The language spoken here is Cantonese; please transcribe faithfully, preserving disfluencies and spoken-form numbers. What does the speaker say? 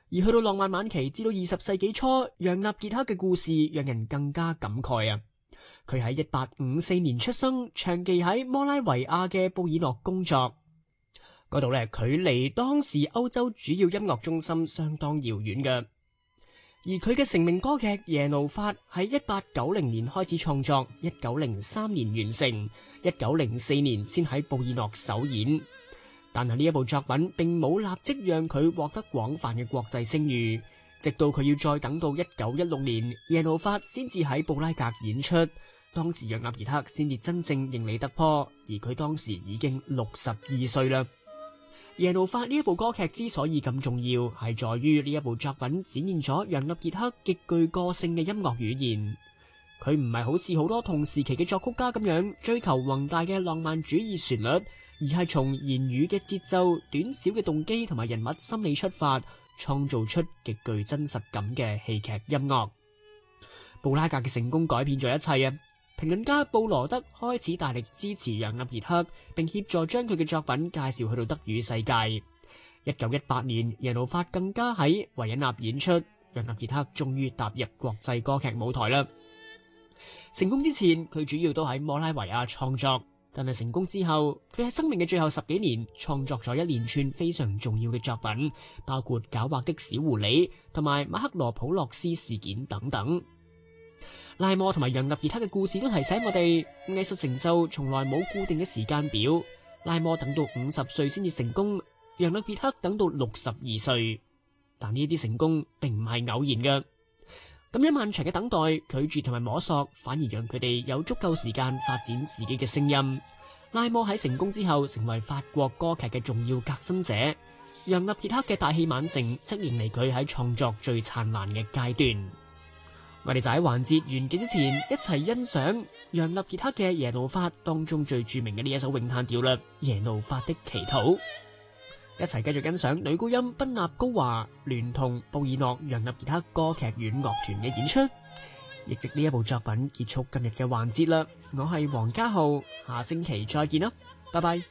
而去到浪漫晚期至到二十世紀初，楊納傑克嘅故事讓人更加感慨啊！佢喺一八五四年出生，長期喺摩拉維亞嘅布爾諾工作，嗰度咧距離當時歐洲主要音樂中心相當遙遠嘅。而佢嘅成名歌劇《耶路法》喺一八九零年開始創作，一九零三年完成，一九零四年先喺布爾諾首演。但係呢一部作品並冇立即讓佢獲得廣泛嘅國際聲譽，直到佢要再等到一九一六年《耶路法》先至喺布拉格演出，當時楊納傑克先至真正認你突破，而佢當時已經六十二歲啦。《耶路法》呢一部歌劇之所以咁重要，係在於呢一部作品展現咗楊納傑克極具個性嘅音樂語言。佢唔係好似好多同時期嘅作曲家咁樣追求宏大嘅浪漫主義旋律，而係從言語嘅節奏、短小嘅動機同埋人物心理出發，創造出極具真實感嘅戲劇音樂。布拉格嘅成功改變咗一切啊！評論家布羅德開始大力支持楊納傑克，並協助將佢嘅作品介紹去到德語世界。一九一八年，耶路法更加喺維也納演出，楊納傑克終於踏入國際歌劇舞台啦。成功之前，佢主要都喺摩拉維亞創作，但係成功之後，佢喺生命嘅最後十幾年創作咗一連串非常重要嘅作品，包括《狡猾的小狐狸》同埋《馬克羅普洛斯事件》等等。拉莫同埋楊納傑克嘅故事都提醒我哋，藝術成就從來冇固定嘅時間表。拉莫等到五十歲先至成功，楊納傑克等到六十二歲，但呢啲成功並唔係偶然嘅。咁樣漫長嘅等待、拒絕同埋摸索，反而讓佢哋有足夠時間發展自己嘅聲音。拉莫喺成功之後，成為法國歌劇嘅重要革新者。楊納傑克嘅大器晚成，則迎嚟佢喺創作最燦爛嘅階段。我哋就喺環節完結之前，一齊欣賞楊納傑克嘅《耶路法》當中最著名嘅呢一首詠嘆調啦，《耶路法的祈禱》。一齊繼續欣賞女高音賓納高華聯同布爾諾楊納傑克歌劇院樂團嘅演出，亦藉呢一部作品結束今日嘅環節啦。我係黃家浩，下星期再見啦，拜拜。